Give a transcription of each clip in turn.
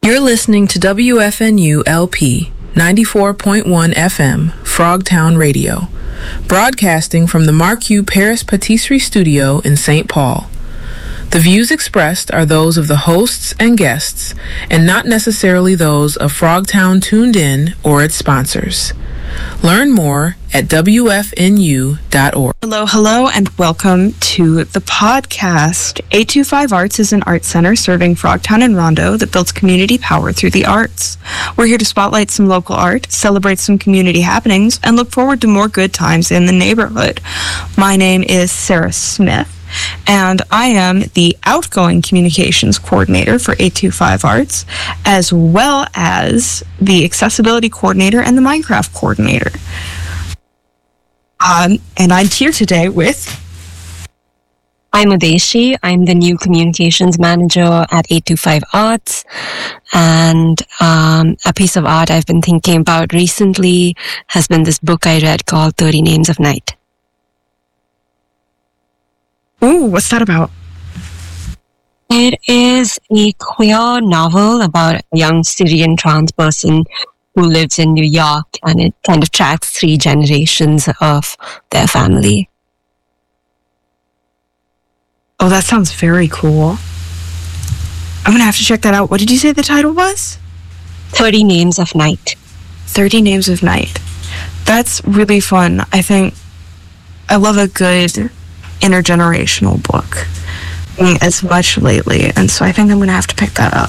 You're listening to WFNU LP 94.1 FM, Frogtown Radio, broadcasting from the Marquis Paris Patisserie Studio in St. Paul. The views expressed are those of the hosts and guests, and not necessarily those of Frogtown Tuned In or its sponsors. Learn more at WFNU.org. Hello, and welcome to the podcast. 825 Arts is an art center serving Frogtown and Rondo that builds community power through the arts. We're here to spotlight some local art, celebrate some community happenings, and look forward to more good times in the neighborhood. My name is Sarah Smith, and I am the outgoing communications coordinator for 825 Arts, as well as the accessibility coordinator and the Minecraft coordinator. And I'm here today with... I'm Udeshi. I'm the new communications manager at 825 Arts. And a piece of art I've been thinking about recently has been this book I read called 30 Names of Night. Ooh, what's that about? It is a queer novel about a young Syrian trans person who lives in New York, and it kind of tracks 3 generations of their family. Oh, that sounds very cool. I'm going to have to check that out. What did you say the title was? 30 Names of Night. 30 Names of Night. That's really fun. I think I love a good intergenerational book as much lately, and so I think I'm going to have to pick that up.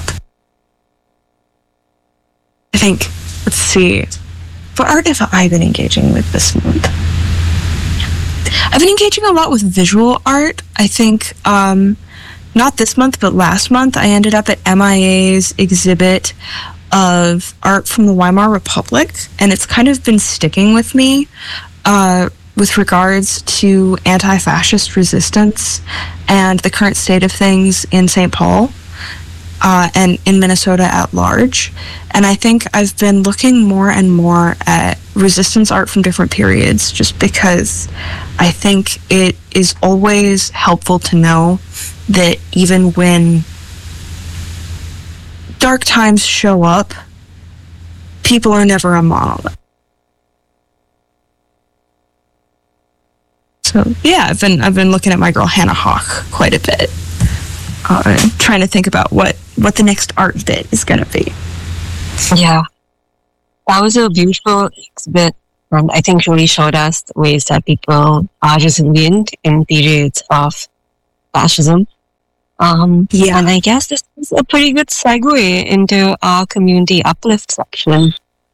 I think, let's see, what art have I been engaging with this month? I've been engaging a lot with visual art. I think, not this month, but last month, I ended up at MIA's exhibit of art from the Weimar Republic, and it's kind of been sticking with me with regards to anti-fascist resistance and the current state of things in St. Paul and in Minnesota at large. And I think I've been looking more and more at resistance art from different periods, just because I think it is always helpful to know that even when dark times show up, people are never a monolith. So yeah, I've been looking at my girl Hannah Hawk quite a bit, trying to think about what the next art bit is going to be. Yeah, that was a beautiful exhibit, and I think really showed us the ways that people are resilient in periods of fascism. Yeah, and I guess this is a pretty good segue into our community uplift section.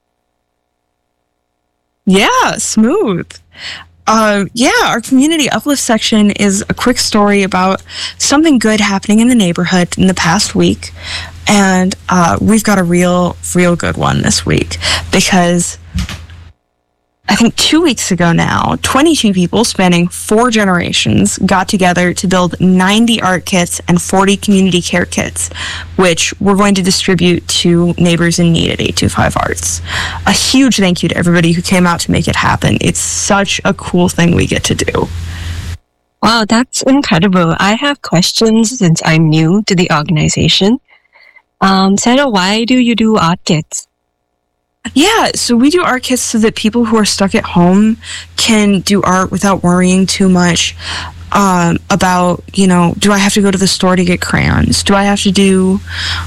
Yeah, smooth. Our community uplift section is a quick story about something good happening in the neighborhood in the past week. And we've got a real good one this week, because I think 2 weeks ago now, 22 people spanning 4 generations got together to build 90 art kits and 40 community care kits, which we're going to distribute to neighbors in need at 825 Arts. A huge thank you to everybody who came out to make it happen. It's such a cool thing we get to do. Wow, that's incredible. I have questions since I'm new to the organization. Sarah, why do you do art kits? Yeah, so we do art kits so that people who are stuck at home can do art without worrying too much about, do I have to go to the store to get crayons? Do I have to do,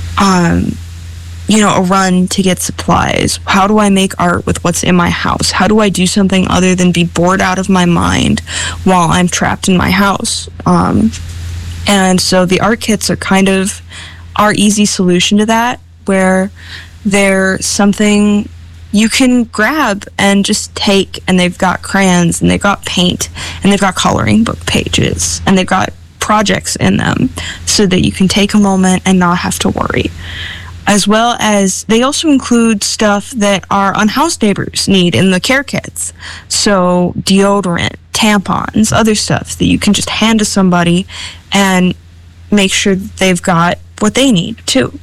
a run to get supplies? How do I make art with what's in my house? How do I do something other than be bored out of my mind while I'm trapped in my house? And so the art kits are kind of our easy solution to that, where they're something you can grab and just take, and they've got crayons, and they've got paint, and they've got coloring book pages, and they've got projects in them, so that you can take a moment and not have to worry. As well as they also include stuff that our unhoused neighbors need in the care kits. So deodorant, tampons, other stuff that you can just hand to somebody and make sure that they've got what they need too.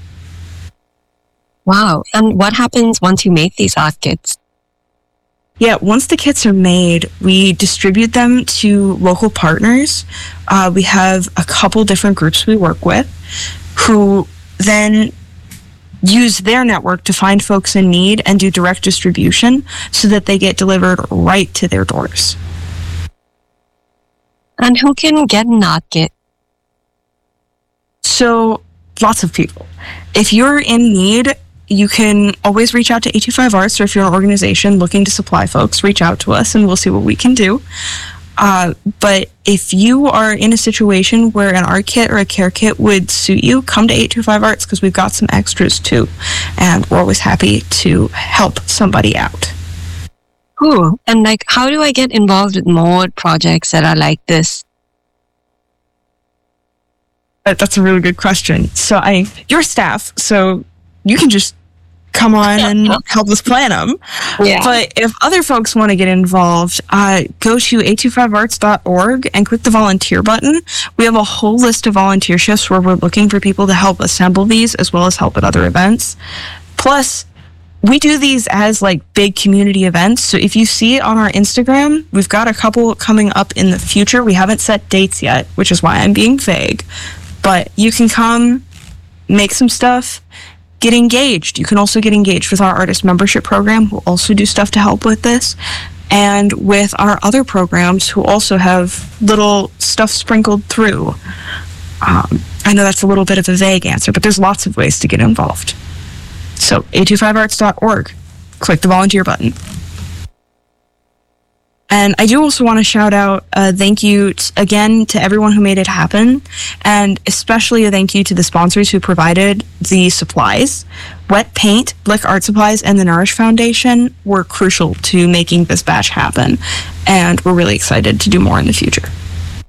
Wow. And what happens once you make these art kits? Yeah, once the kits are made, we distribute them to local partners. We have a couple different groups we work with who then use their network to find folks in need and do direct distribution so that they get delivered right to their doors. And who can get an art kit? So lots of people. If you're in need, you can always reach out to 825 Arts, or if you're an organization looking to supply folks, reach out to us and we'll see what we can do. But if you are in a situation where an art kit or a care kit would suit you, come to 825 Arts because we've got some extras too. And we're always happy to help somebody out. Cool. And like, how do I get involved with more projects that are like this? That's a really good question. So you're staff, so you can just come on and help us plan them. Yeah. But if other folks want to get involved, go to 825arts.org and click the volunteer button. We have a whole list of volunteer shifts where we're looking for people to help assemble these as well as help at other events. Plus, we do these as like big community events. So if you see it on our Instagram, we've got a couple coming up in the future. We haven't set dates yet, which is why I'm being vague. But you can come, make some stuff, get engaged. You can also get engaged with our artist membership program, who also do stuff to help with this, and with our other programs who also have little stuff sprinkled through. I know that's a little bit of a vague answer, but there's lots of ways to get involved. So 825arts.org, click the volunteer button. And I do also want to shout out a thank you again to everyone who made it happen, and especially a thank you to the sponsors who provided the supplies. Wet Paint, Blick Art Supplies, and the Nourish Foundation were crucial to making this batch happen, and we're really excited to do more in the future.